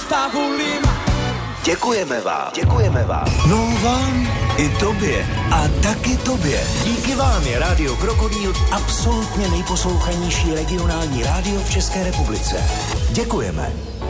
Gustavu Lima. Děkujeme vám. No vám i tobě. A taky tobě. Díky vám je Rádio Krokodýl absolutně nejposlouchanější regionální rádio v České republice. Děkujeme.